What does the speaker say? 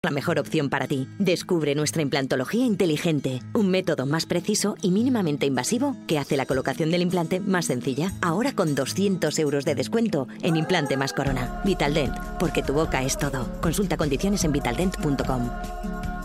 La mejor opción para ti. Descubre nuestra implantología inteligente, un método más preciso y mínimamente invasivo que hace la colocación del implante más sencilla. Ahora con 200 euros de descuento en implante más corona. Vitaldent, porque tu boca es todo. Consulta condiciones en vitaldent.com.